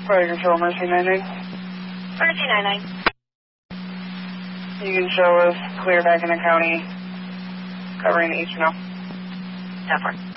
Fire Control, Mercy 99. Mercy 99. You can show us clear back in the county, covering the H&O. 10-4.